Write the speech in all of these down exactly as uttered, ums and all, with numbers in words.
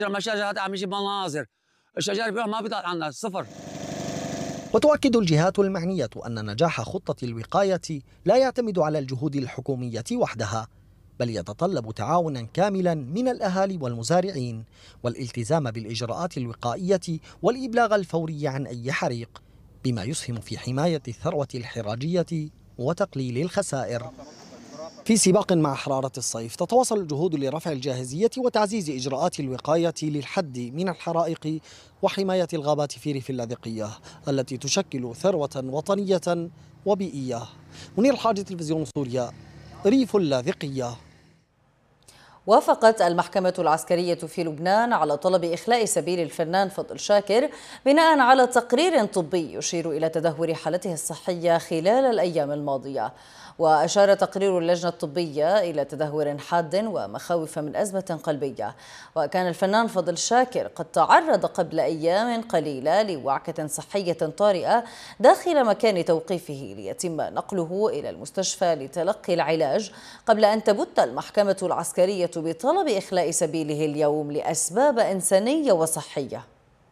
المشاجر هذا عم يجيب مناظر، الشجر ما بيطلع عنا صفر. وتؤكد الجهات المعنية أن نجاح خطة الوقاية لا يعتمد على الجهود الحكومية وحدها، بل يتطلب تعاونا كاملا من الأهالي والمزارعين والالتزام بالإجراءات الوقائية والإبلاغ الفوري عن أي حريق، بما يسهم في حماية الثروة الحراجية وتقليل الخسائر. في سباق مع حرارة الصيف تتواصل الجهود لرفع الجاهزية وتعزيز إجراءات الوقاية للحد من الحرائق وحماية الغابات في ريف اللاذقية التي تشكل ثروة وطنية وبيئية. منير الحاج، تلفزيون سوريا، ريف اللاذقية. وافقت المحكمة العسكرية في لبنان على طلب إخلاء سبيل الفنان فضل شاكر بناء على تقرير طبي يشير إلى تدهور حالته الصحية خلال الأيام الماضية. وأشار تقرير اللجنة الطبية إلى تدهور حاد ومخاوف من أزمة قلبية. وكان الفنان فضل شاكر قد تعرض قبل أيام قليلة لوعكة صحية طارئة داخل مكان توقيفه ليتم نقله إلى المستشفى لتلقي العلاج، قبل أن تبت المحكمة العسكرية بطلب إخلاء سبيله اليوم لأسباب إنسانية وصحية.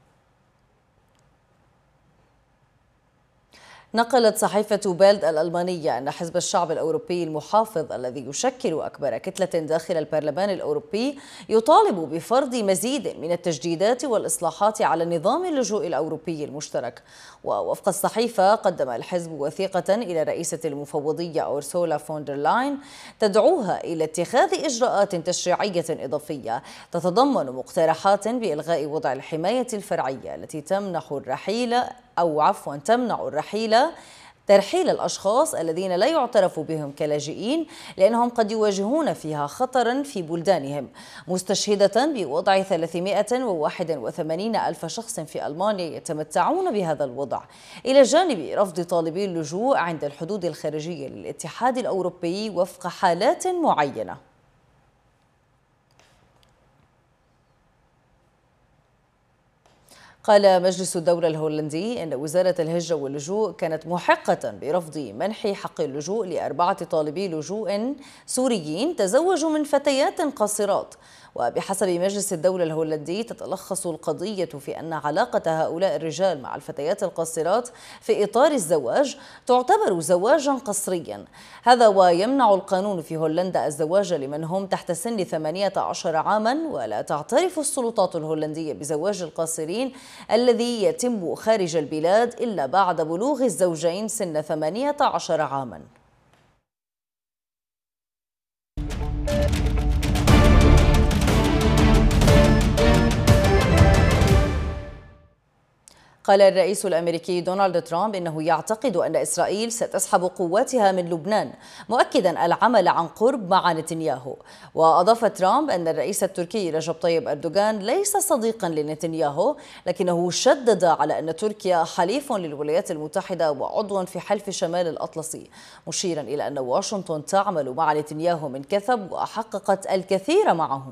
نقلت صحيفة بيلد الألمانية أن حزب الشعب الأوروبي المحافظ الذي يشكل أكبر كتلة داخل البرلمان الأوروبي يطالب بفرض مزيد من التجديدات والإصلاحات على نظام اللجوء الأوروبي المشترك. ووفق الصحيفة قدم الحزب وثيقة إلى رئيسة المفوضية أورسولا فوندر لاين تدعوها إلى اتخاذ إجراءات تشريعية إضافية تتضمن مقترحات بإلغاء وضع الحماية الفرعية التي تمنح الرحيل أو عفوا تمنع الرحيل ترحيل الأشخاص الذين لا يعترف بهم كلاجئين لأنهم قد يواجهون فيها خطرا في بلدانهم، مستشهدة بوضع ثلاثمائة وواحد وثمانين ألف شخص في ألمانيا يتمتعون بهذا الوضع، إلى جانب رفض طالبي اللجوء عند الحدود الخارجية للاتحاد الأوروبي وفق حالات معينة. قال مجلس الدولة الهولندي إن وزارة الهجرة واللجوء كانت محقة برفض منح حق اللجوء لأربعة طالبي لجوء سوريين تزوجوا من فتيات قاصرات. وبحسب مجلس الدولة الهولندي تتلخص القضية في أن علاقة هؤلاء الرجال مع الفتيات القاصرات في إطار الزواج تعتبر زواجا قسريا، هذا ويمنع القانون في هولندا الزواج لمن هم تحت سن ثمانية عشر عاما، ولا تعترف السلطات الهولندية بزواج القاصرين الذي يتم خارج البلاد إلا بعد بلوغ الزوجين سن ثمانية عشر عاما. قال الرئيس الأمريكي دونالد ترامب إنه يعتقد أن إسرائيل ستسحب قواتها من لبنان، مؤكدا العمل عن قرب مع نتنياهو. وأضاف ترامب أن الرئيس التركي رجب طيب أردوغان ليس صديقا لنتنياهو، لكنه شدد على أن تركيا حليف للولايات المتحدة وعضو في حلف شمال الأطلسي، مشيرا إلى أن واشنطن تعمل مع نتنياهو من كثب وحققت الكثير معه.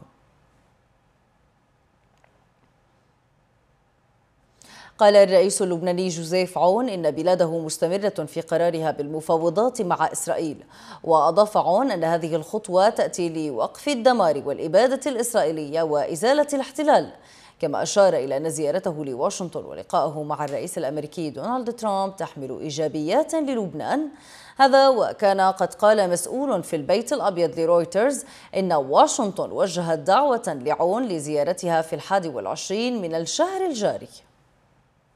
قال الرئيس اللبناني جوزيف عون إن بلاده مستمرة في قرارها بالمفاوضات مع إسرائيل. وأضاف عون أن هذه الخطوة تأتي لوقف الدمار والإبادة الإسرائيلية وإزالة الاحتلال، كما أشار إلى أن زيارته لواشنطن ولقائه مع الرئيس الأمريكي دونالد ترامب تحمل إيجابيات للبنان. هذا وكان قد قال مسؤول في البيت الأبيض لرويترز إن واشنطن وجهت دعوة لعون لزيارتها في الحادي والعشرين من الشهر الجاري.